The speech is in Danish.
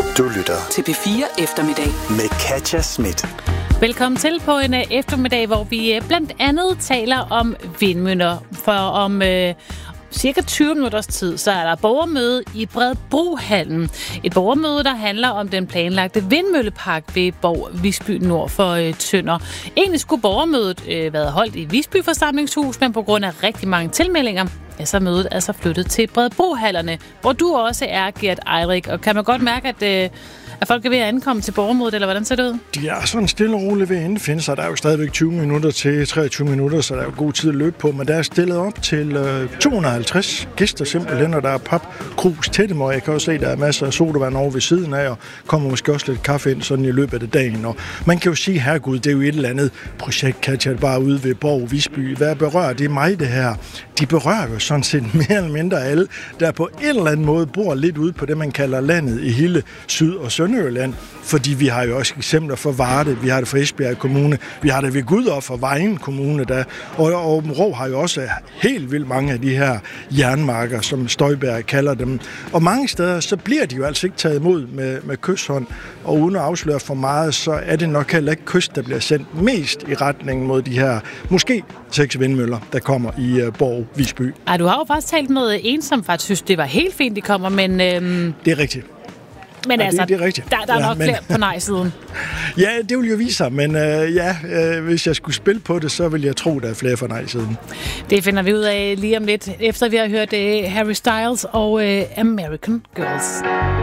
Du lytter til P4 Eftermiddag med Katja Schmidt. Velkommen til på en eftermiddag, hvor vi blandt andet taler om vindmøller. For om cirka 20 minutters tid, så er der borgermøde i Bredbrohallen. Et borgermøde, der handler om den planlagte vindmøllepark ved Bov Visby nord for Tønder. Egentlig skulle borgermødet været holdt i Visby forsamlingshus, men på grund af rigtig mange tilmeldinger, så er mødet altså flyttet til Bredbrohallerne, hvor du også er, Gert Eirik. Og kan man godt mærke, at folk er ved at ankomme til borgermødet, eller hvordan ser det ud? De er sådan stille og roligt ved at indfinde sig. Der er jo stadigvæk 20 minutter til 23 minutter, så der er jo god tid at løbe på. Men der er stillet op til 250 gæster simpelthen, og der er papkrus til dem, og jeg kan også se, at der er masser af sodavand over ved siden af, og kommer måske også lidt kaffe ind sådan i løbet af dagen. Og man kan jo sige, herregud, det er jo et eller andet projekt, Katja, bare ude ved Bov Visby. Hvad berører det mig, det her? De berører jo sådan set mere eller mindre alle, der på en eller anden måde bor lidt ude på det, man kalder landet i hele Syd- og Sønderjylland. Fordi vi har jo også eksempler for Varde, vi har det for Esbjerg Kommune, vi har det ved Gudoffer og Vejen Kommune, og Aabenraa har jo også helt vildt mange af de her jernmarker, som Støjberg kalder dem. Og mange steder, så bliver de jo altså ikke taget imod med kyshånd, og uden at afsløre for meget, så er det nok heller ikke kyst, der bliver sendt mest i retning mod de her, måske 6 vindmøller, der kommer i Bov Visby. Du har jo faktisk talt med en, som faktisk synes, det var helt fint, de kommer, men det er rigtigt. Men ja, altså, det er rigtigt. Der er nok flere på nej-siden. Ja, det vil jo vise sig, men hvis jeg skulle spille på det, så vil jeg tro, der er flere på nej-siden. Det finder vi ud af lige om lidt, efter vi har hørt Harry Styles og American Girls.